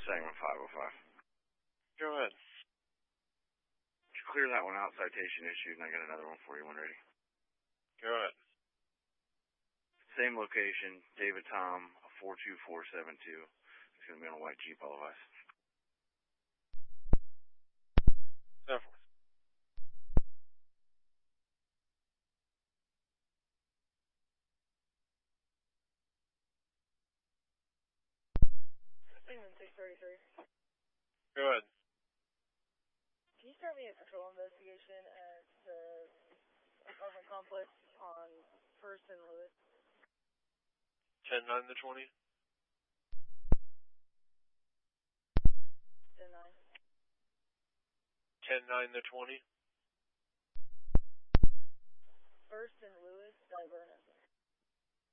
segment 505. Go ahead. Clear that one out, citation issued, and I got another one for you when ready. Go ahead. Same location, David Tom, 42472. It's going to be on a white Jeep otherwise. So, Segment 633. go ahead. Can you start me a patrol investigation at the apartment complex on First and Lewis? 10-9 to 20. 10-9. 10-9 to 20. First and Lewis, Divernon.